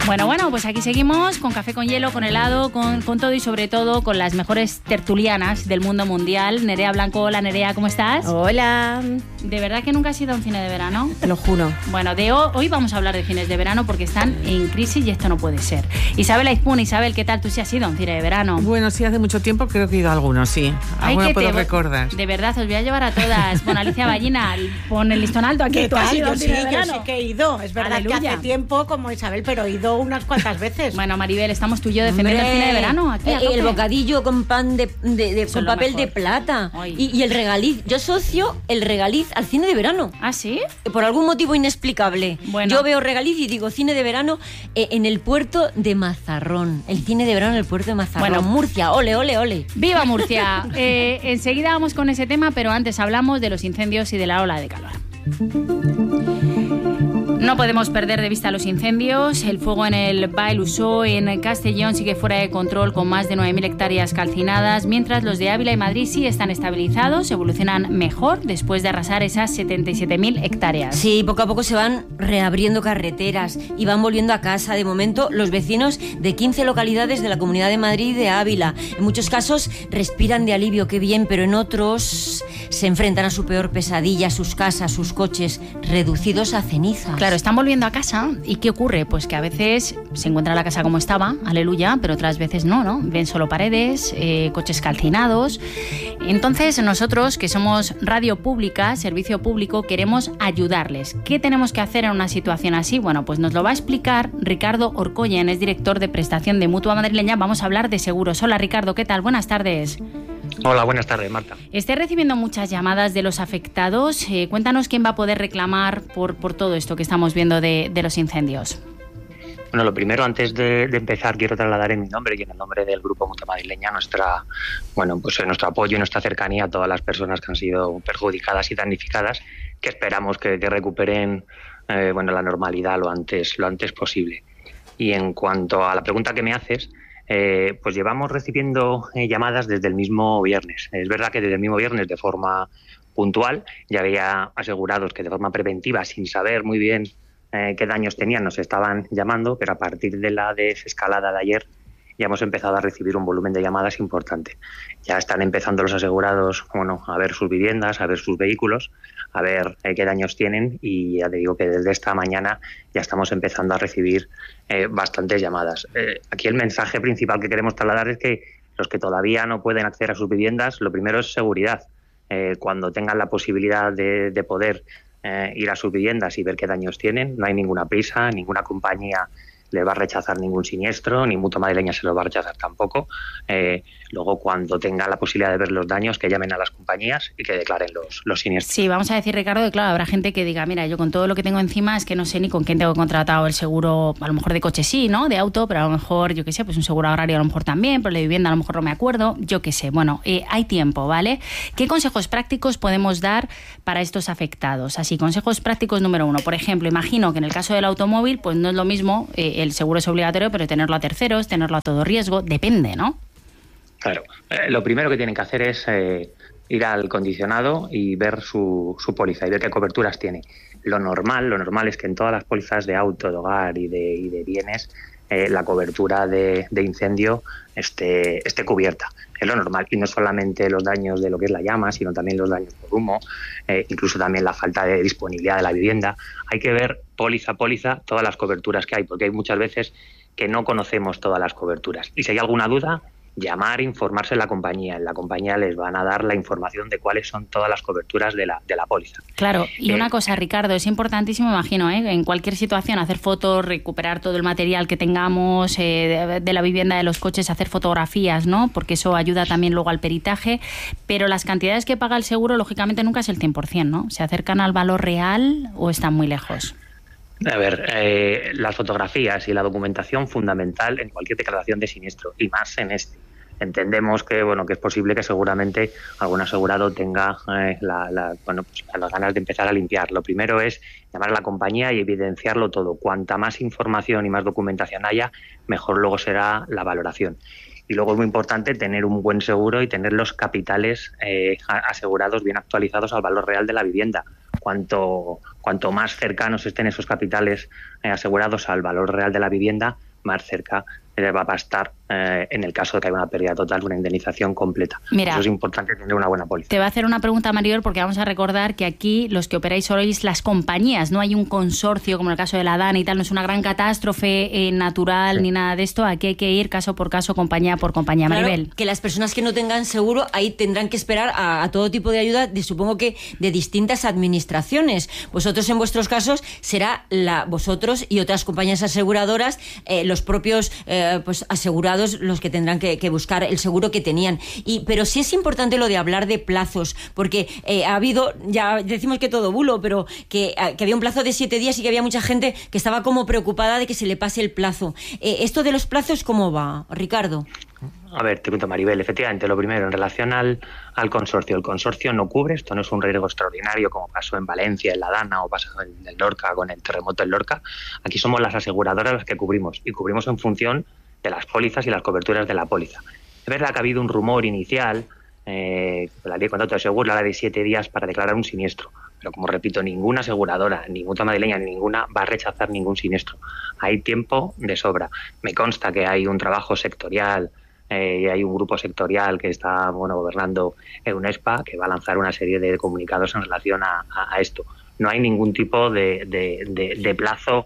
Bueno, pues aquí seguimos con café con hielo, con helado, con todo y sobre todo con las mejores tertulianas del mundo mundial. Nerea Blanco, hola Nerea, ¿cómo estás? Hola. ¿De verdad que nunca has ido a un cine de verano? Te lo juro. Bueno, hoy vamos a hablar de cines de verano porque están en crisis y esto no puede ser. Isabel Aizpún, Isabel, ¿qué tal? ¿Tú sí has ido a un cine de verano? Bueno, sí, hace mucho tiempo creo que he ido a algunos, sí. Algunos puedo recordar. De verdad, os voy a llevar a todas. Bueno, Alicia Ballina, pon el listón alto aquí. ¿Tú has ido a un cine de verano? Yo sí que he ido. Es verdad que hace tiempo como Isabel, pero he ido unas cuantas veces. Bueno, Maribel, estamos tú y yo defendiendo el cine de verano aquí. El bocadillo con pan con papel de plata y el regaliz. Yo asocio el regaliz al cine de verano. ¿Ah, sí? Por algún motivo inexplicable. Bueno. Yo veo regaliz y digo cine de verano en el puerto de Mazarrón. El cine de verano en el puerto de Mazarrón. Bueno, Murcia, ole, ole, ole. ¡Viva Murcia! Enseguida vamos con ese tema, pero antes hablamos de los incendios y de la ola de calor. No podemos perder de vista los incendios. El fuego en el Baix Lusó, en Castellón, sigue fuera de control con más de 9.000 hectáreas calcinadas, mientras los de Ávila y Madrid sí están estabilizados, evolucionan mejor después de arrasar esas 77.000 hectáreas. Sí, poco a poco se van reabriendo carreteras y van volviendo a casa. De momento, los vecinos de 15 localidades de la Comunidad de Madrid y de Ávila, en muchos casos respiran de alivio, qué bien, pero en otros se enfrentan a su peor pesadilla, sus casas, sus coches, reducidos a cenizas. Claro, están volviendo a casa. ¿Y qué ocurre? Pues que a veces se encuentra la casa como estaba, aleluya, pero otras veces no. Ven solo paredes, coches calcinados. Entonces nosotros, que somos radio pública, servicio público, queremos ayudarles. ¿Qué tenemos que hacer en una situación así? Bueno, pues nos lo va a explicar Ricardo Orcoyen, es director de prestación de Mutua Madrileña. Vamos a hablar de seguros. Hola Ricardo, ¿qué tal? Buenas tardes. Hola, buenas tardes, Marta. Estoy recibiendo muchas llamadas de los afectados. Cuéntanos quién va a poder reclamar por todo esto que estamos viendo de los incendios. Bueno, lo primero, antes de empezar, quiero trasladar en mi nombre y en el nombre del Grupo Mutua Madrileña nuestro apoyo y nuestra cercanía a todas las personas que han sido perjudicadas y damnificadas, que esperamos que recuperen la normalidad lo antes posible. Y en cuanto a la pregunta que me haces, pues llevamos recibiendo llamadas desde el mismo viernes. Es verdad que desde el mismo viernes, de forma puntual, ya había asegurados que de forma preventiva, sin saber muy bien qué daños tenían, nos estaban llamando, pero a partir de la desescalada de ayer ya hemos empezado a recibir un volumen de llamadas importante. Ya están empezando los asegurados a ver sus viviendas, a ver sus vehículos, a ver qué daños tienen, y ya te digo que desde esta mañana ya estamos empezando a recibir bastantes llamadas. Aquí el mensaje principal que queremos trasladar es que los que todavía no pueden acceder a sus viviendas, lo primero es seguridad. Cuando tengan la posibilidad de poder ir a sus viviendas y ver qué daños tienen, no hay ninguna prisa, ninguna compañía le va a rechazar ningún siniestro, ni Mutua Madrileña se lo va a rechazar tampoco. Luego, cuando tenga la posibilidad de ver los daños, que llamen a las compañías y que declaren los siniestros. Sí, vamos a decir, Ricardo, que claro, habrá gente que diga, mira, yo con todo lo que tengo encima es que no sé ni con quién tengo contratado el seguro, a lo mejor de coche sí, ¿no? De auto, pero a lo mejor, yo qué sé, pues un seguro agrario a lo mejor también, pero de vivienda a lo mejor no me acuerdo, yo qué sé. Bueno, hay tiempo, ¿vale? ¿Qué consejos prácticos podemos dar para estos afectados? Así, consejos prácticos número 1. Por ejemplo, imagino que en el caso del automóvil, pues no es lo mismo, el seguro es obligatorio, pero tenerlo a terceros, tenerlo a todo riesgo, depende, ¿no? Claro. Lo primero que tienen que hacer es ir al condicionado y ver su póliza y ver qué coberturas tiene. Lo normal es que en todas las pólizas de auto, de hogar y de bienes, la cobertura de incendio esté cubierta. Es lo normal, y no solamente los daños de lo que es la llama, sino también los daños por humo, incluso también la falta de disponibilidad de la vivienda. Hay que ver póliza a póliza todas las coberturas que hay, porque hay muchas veces que no conocemos todas las coberturas. Y si hay alguna duda, llamar, informarse en la compañía. En la compañía les van a dar la información de cuáles son todas las coberturas de la póliza. Claro, y una cosa, Ricardo, es importantísimo, imagino, en cualquier situación, hacer fotos, recuperar todo el material que tengamos de la vivienda, de los coches, hacer fotografías, ¿no? Porque eso ayuda también luego al peritaje, pero las cantidades que paga el seguro, lógicamente, nunca es el 100%, ¿no? ¿Se acercan al valor real o están muy lejos? A ver, las fotografías y la documentación fundamental en cualquier declaración de siniestro, y más en este. Entendemos que es posible que seguramente algún asegurado tenga las ganas de empezar a limpiar. Lo primero es llamar a la compañía y evidenciarlo todo. Cuanta más información y más documentación haya, mejor luego será la valoración. Y luego es muy importante tener un buen seguro y tener los capitales asegurados bien actualizados al valor real de la vivienda. cuanto más cercanos estén esos capitales asegurados al valor real de la vivienda, más cerca va a estar, en el caso de que haya una pérdida total, una indemnización completa. Mira, eso es importante, tener una buena póliza. Te voy a hacer una pregunta, Maribel, porque vamos a recordar que aquí los que operáis sois las compañías, no hay un consorcio como en el caso de la DANA y tal, no es una gran catástrofe natural ni nada de esto. Aquí hay que ir caso por caso, compañía por compañía. Claro, Maribel. Que las personas que no tengan seguro ahí tendrán que esperar a todo tipo de ayuda, supongo que de distintas administraciones. Vosotros, en vuestros casos, será vosotros y otras compañías aseguradoras, los propios pues asegurados, los que tendrán que buscar el seguro que tenían. Pero sí es importante lo de hablar de plazos, porque ha habido, ya decimos que todo bulo, pero que había un plazo de 7 días y que había mucha gente que estaba como preocupada de que se le pase el plazo. ¿Esto de los plazos cómo va, Ricardo? A ver, te cuento, Maribel. Efectivamente, lo primero, en relación al consorcio. El consorcio no cubre, esto no es un riesgo extraordinario como pasó en Valencia, en la DANA, o pasó en el Lorca con el terremoto en Lorca. Aquí somos las aseguradoras las que cubrimos, y cubrimos en función de las pólizas y las coberturas de la póliza. Es verdad que ha habido un rumor inicial, la ley de contrato de seguro, la de 7 días para declarar un siniestro. Pero como repito, ninguna aseguradora, ni Mutua Madrileña, ni ninguna va a rechazar ningún siniestro. Hay tiempo de sobra. Me consta que hay un trabajo sectorial, y hay un grupo sectorial que está gobernando EUNESPA, que va a lanzar una serie de comunicados en relación a esto. No hay ningún tipo de plazo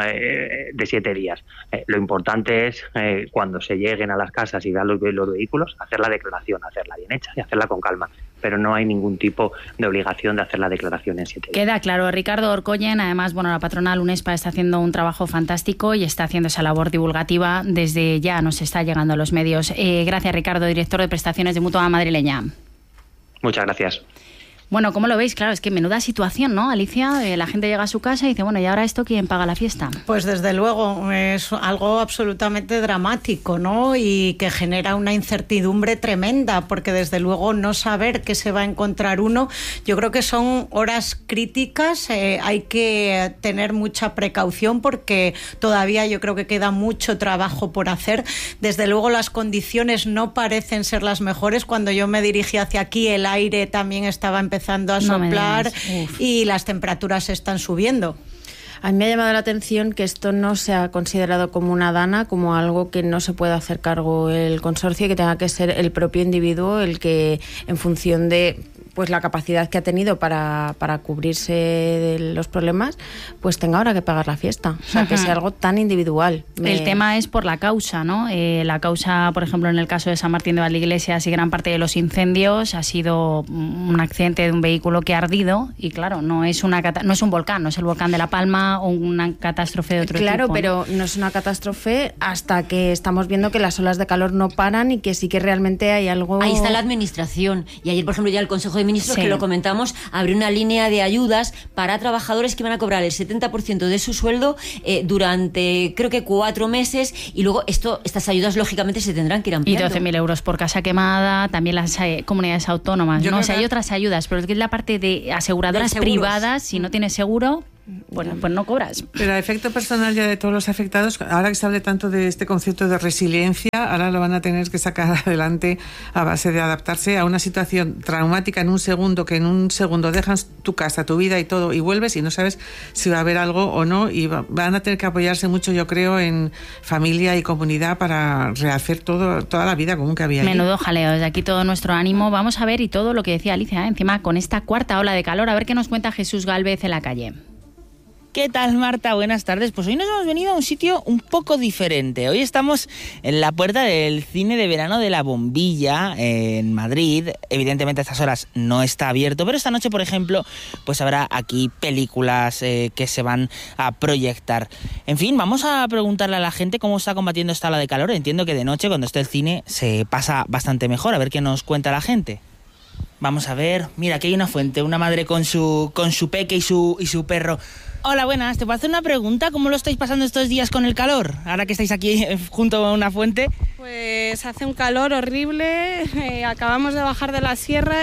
de 7 días. Lo importante es, cuando se lleguen a las casas y vean los vehículos, hacer la declaración, hacerla bien hecha y hacerla con calma. Pero no hay ningún tipo de obligación de hacer la declaración en 7 días. Queda claro. Ricardo Orcoyen, además, la patronal UNESPA está haciendo un trabajo fantástico y está haciendo esa labor divulgativa desde ya, nos está llegando a los medios. Gracias, Ricardo, director de prestaciones de Mutua Madrileña. Muchas gracias. Bueno, ¿cómo lo veis? Claro, es que menuda situación, ¿no, Alicia? La gente llega a su casa y dice, ¿y ahora esto quién paga la fiesta? Pues desde luego, es algo absolutamente dramático, ¿no? Y que genera una incertidumbre tremenda, porque desde luego no saber qué se va a encontrar uno, yo creo que son horas críticas, hay que tener mucha precaución porque todavía yo creo que queda mucho trabajo por hacer. Desde luego las condiciones no parecen ser las mejores. Cuando yo me dirigí hacia aquí, el aire también estaba empezando a soplar y las temperaturas están subiendo. A mí me ha llamado la atención que esto no se ha considerado como una DANA, como algo que no se puede hacer cargo el consorcio y que tenga que ser el propio individuo el que, en función de la capacidad que ha tenido para cubrirse de los problemas, pues tenga ahora que pagar la fiesta. O sea, que sea algo tan individual. El tema es por la causa, ¿no? La causa, por ejemplo, en el caso de San Martín de Valdeiglesias y gran parte de los incendios ha sido un accidente de un vehículo que ha ardido y, claro, no es un volcán, no es el volcán de La Palma o una catástrofe de otro tipo. Claro, pero no es una catástrofe hasta que estamos viendo que las olas de calor no paran y que sí que realmente hay algo... Ahí está la administración. Y ayer, por ejemplo, ya el Consejo de Ministros, que lo comentamos, abrió una línea de ayudas para trabajadores que van a cobrar el 70% de su sueldo durante, creo que 4 meses, y luego estas ayudas, lógicamente, se tendrán que ir ampliando. Y 12.000 euros por casa quemada, también las comunidades autónomas, ¿no? O sea, hay otras ayudas, pero es que es la parte de aseguradoras privadas, si no tienes seguro... Bueno, pues no cobras. Pero a efecto personal ya de todos los afectados, ahora que se hable tanto de este concepto de resiliencia, ahora lo van a tener que sacar adelante a base de adaptarse a una situación traumática en un segundo, que en un segundo dejas tu casa, tu vida y todo, y vuelves y no sabes si va a haber algo o no, y van a tener que apoyarse mucho, yo creo, en familia y comunidad para rehacer toda la vida común que había. Menudo jaleo, desde aquí todo nuestro ánimo. Vamos a ver, y todo lo que decía Alicia, encima con esta cuarta ola de calor, a ver qué nos cuenta Jesús Gálvez en la calle. ¿Qué tal, Marta? Buenas tardes. Pues hoy nos hemos venido a un sitio un poco diferente. Hoy estamos en la puerta del cine de verano de La Bombilla, en Madrid. Evidentemente a estas horas no está abierto, pero esta noche, por ejemplo, pues habrá aquí películas que se van a proyectar. En fin, vamos a preguntarle a la gente cómo está combatiendo esta ola de calor. Entiendo que de noche, cuando esté el cine, se pasa bastante mejor. A ver qué nos cuenta la gente. Vamos a ver. Mira, aquí hay una fuente, una madre con su peque y su perro. Hola, buenas. ¿Te puedo hacer una pregunta? ¿Cómo lo estáis pasando estos días con el calor? Ahora que estáis aquí junto a una fuente. Pues hace un calor horrible. Acabamos de bajar de la sierra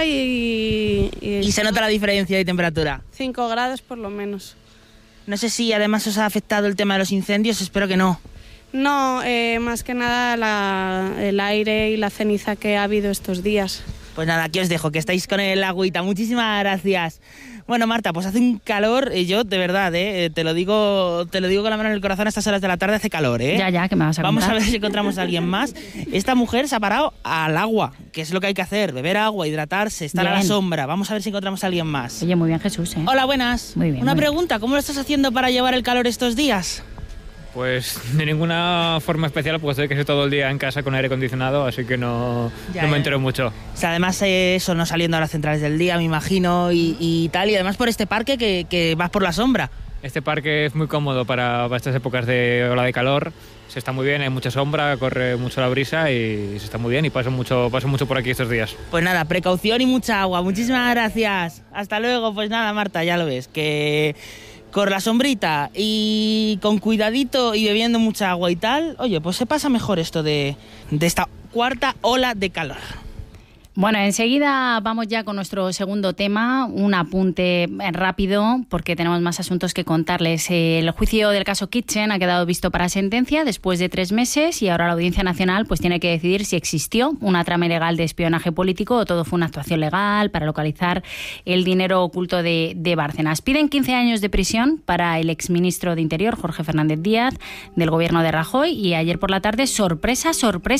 y se nota la diferencia de temperatura. 5 grados por lo menos. No sé si además os ha afectado el tema de los incendios. Espero que no. No, más que nada el aire y la ceniza que ha habido estos días. Pues nada, aquí os dejo, que estáis con el agüita. Muchísimas gracias. Bueno, Marta, pues hace un calor, y yo, de verdad, te lo digo con la mano en el corazón, a estas horas de la tarde hace calor, ¿eh? Ya, que me vas a contar. Vamos a ver si encontramos a alguien más. Esta mujer se ha parado al agua, que es lo que hay que hacer, beber agua, hidratarse, estar a la sombra. Vamos a ver si encontramos a alguien más. Oye, muy bien, Jesús, ¿eh? Hola, buenas. Muy bien. Una pregunta, ¿cómo lo estás haciendo para llevar el calor estos días? Pues de ninguna forma especial, pues estoy que todo el día en casa con aire acondicionado, así que no me entero mucho. O sea, además eso, no saliendo a las centrales del día, me imagino, y tal, y además por este parque que vas por la sombra. Este parque es muy cómodo para estas épocas de ola de calor, se está muy bien, hay mucha sombra, corre mucho la brisa y se está muy bien y paso mucho por aquí estos días. Pues nada, precaución y mucha agua, muchísimas gracias. Hasta luego. Pues nada, Marta, ya lo ves, que con la sombrita y con cuidadito y bebiendo mucha agua y tal, oye, pues se pasa mejor esto de esta cuarta ola de calor. Bueno, enseguida vamos ya con nuestro segundo tema, un apunte rápido porque tenemos más asuntos que contarles. El juicio del caso Kitchen ha quedado visto para sentencia después de 3 meses y ahora la Audiencia Nacional pues tiene que decidir si existió una trama ilegal de espionaje político o todo fue una actuación legal para localizar el dinero oculto de Bárcenas. Piden 15 años de prisión para el exministro de Interior, Jorge Fernández Díaz, del gobierno de Rajoy, y ayer por la tarde, sorpresa,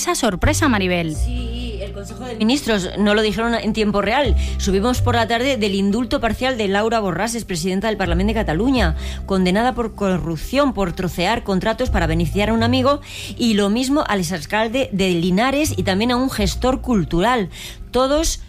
Maribel. Sí, el Consejo de Ministros no lo dijeron en tiempo real. Subimos por la tarde del indulto parcial de Laura Borràs, expresidenta del Parlamento de Cataluña, condenada por corrupción, por trocear contratos para beneficiar a un amigo, y lo mismo al exalcalde de Linares y también a un gestor cultural. Todos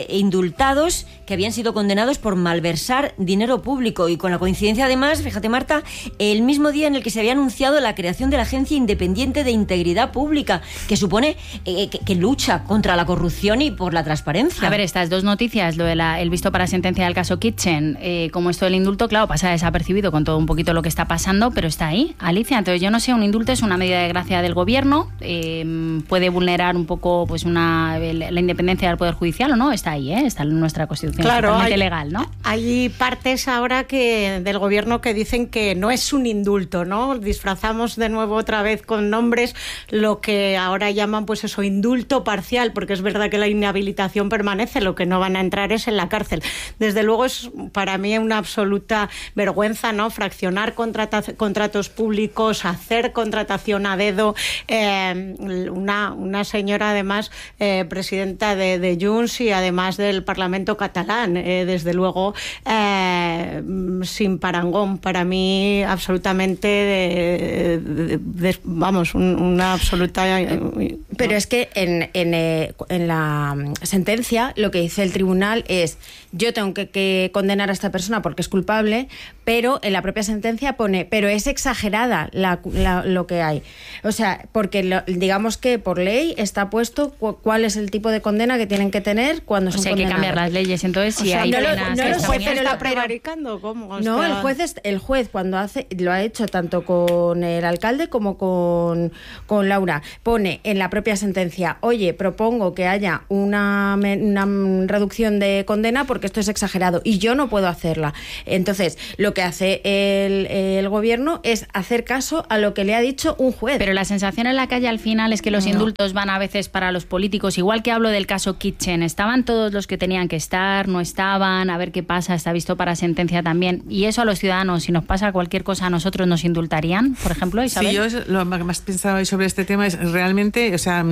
indultados que habían sido condenados por malversar dinero público, y con la coincidencia además, fíjate Marta, el mismo día en el que se había anunciado la creación de la Agencia Independiente de Integridad Pública, que supone que lucha contra la corrupción y por la transparencia. A ver, estas dos noticias, lo de el visto para sentencia del caso Kitchen, como esto del indulto, claro, pasa desapercibido con todo un poquito lo que está pasando, pero está ahí, Alicia. Entonces yo no sé, un indulto es una medida de gracia del gobierno, puede vulnerar un poco pues la independencia del Poder Judicial, ¿o no? Está ahí, está en nuestra Constitución, totalmente legal, ¿no? Hay partes ahora del gobierno que dicen que no es un indulto, ¿no? Disfrazamos de nuevo otra vez con nombres lo que ahora llaman, pues eso, indulto parcial, porque es verdad que la inhabilitación permanece, lo que no van a entrar es en la cárcel. Desde luego es para mí una absoluta vergüenza, ¿no? Fraccionar contratos públicos, hacer contratación a dedo. Una señora, además, presidenta de Junts y además del Parlamento catalán, desde luego, sin parangón. Para mí, absolutamente, vamos, una absoluta... Pero es que en la sentencia lo que dice el tribunal es: yo tengo que condenar a esta persona porque es culpable, pero en la propia sentencia pone, pero es exagerada lo que hay. O sea, porque digamos que por ley está puesto cuál es el tipo de condena que tienen que tener cuando son condenados. Hay que cambiar las leyes, entonces si hay penas... ¿El juez está prevaricando? ¿Cómo? No, el juez cuando lo ha hecho tanto con el alcalde como con Laura, pone en la propia sentencia: oye, propongo que haya una reducción de condena porque esto es exagerado y yo no puedo hacerla. Entonces, lo que hace el gobierno es hacer caso a lo que le ha dicho un juez. Pero la sensación en la calle al final es que los indultos van a veces para los políticos. Igual que hablo del caso Kitchen, estaban todos los que tenían que estar, no estaban, a ver qué pasa, está visto para sentencia también. Y eso a los ciudadanos, si nos pasa cualquier cosa, a nosotros nos indultarían, por ejemplo, Isabel. Sí, yo lo que más pensaba sobre este tema es realmente, o sea,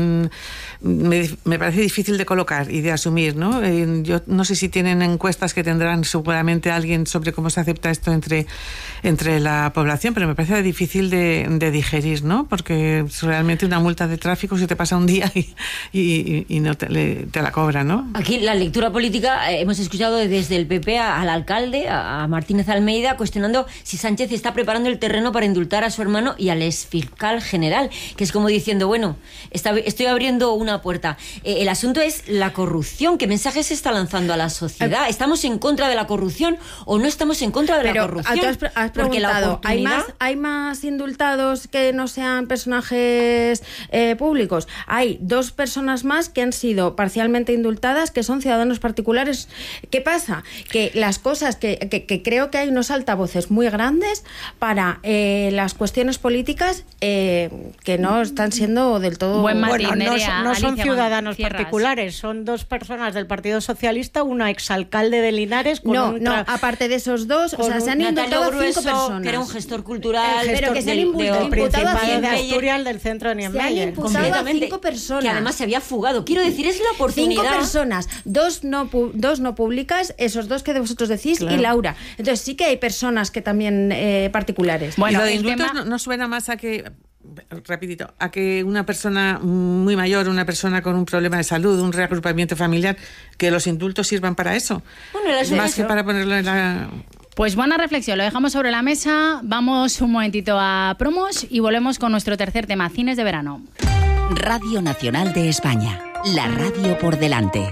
me parece difícil de colocar y de asumir, ¿no? Yo no sé si tienen encuestas que tendrán seguramente alguien sobre cómo se acepta esto entre la población, pero me parece difícil de digerir, ¿no? Porque es realmente una multa de tráfico si te pasa un día y no te la cobran, ¿no? Aquí la lectura política, hemos escuchado desde el PP al alcalde, a Martínez Almeida, cuestionando si Sánchez está preparando el terreno para indultar a su hermano y al exfiscal general, que es como diciendo, bueno, estoy abriendo una puerta. El asunto es la corrupción. ¿Qué mensaje se está lanzando a la sociedad? ¿Estamos en contra de la corrupción o no estamos en contra de la corrupción? Has preguntado, ¿hay más indultados que no sean personajes públicos? Hay 2 personas más que han sido parcialmente indultadas, que son ciudadanos particulares. ¿Qué pasa? Que las cosas que creo que hay unos altavoces muy grandes para las cuestiones políticas que no están siendo del todo... Buen Bueno, no Nerea, son Alicia, ciudadanos cierras. particulares, son dos personas del Partido Socialista, una exalcalde de Linares con aparte de esos dos, o sea, se han Natalio indultado Grueso, 5 personas. que era un gestor cultural, pero que se han del imputado a Principado de 100. Asturias del centro de Se han Niemeyer. imputado a 5 personas. que además se había fugado. Quiero decir, es la oportunidad. 5 personas, dos no públicas, esos dos que vosotros decís, Claro. y Laura. Entonces sí que hay personas que también particulares. Y lo de indultos no suena más a que, rapidito, a que una persona muy mayor, una persona con un problema de salud, un reagrupamiento familiar, que los indultos sirvan para eso. Bueno, más que para ponerlo en la... Pues buena reflexión, lo dejamos sobre la mesa, vamos un momentito a promos y volvemos con nuestro tercer tema, cines de verano. Radio Nacional de España, la radio por delante.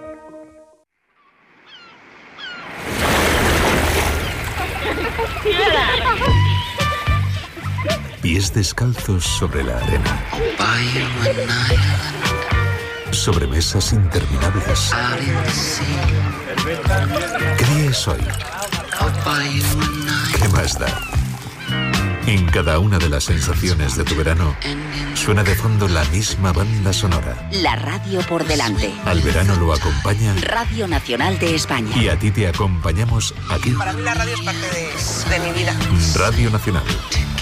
Pies descalzos sobre la arena. Sobre mesas interminables. ¿Qué día es hoy? ¿Qué más da? En cada una de las sensaciones de tu verano suena de fondo la misma banda sonora. La radio por delante. Al verano lo acompaña Radio Nacional de España. y a ti te acompañamos aquí. Para mí la radio es parte de mi vida. Radio Nacional,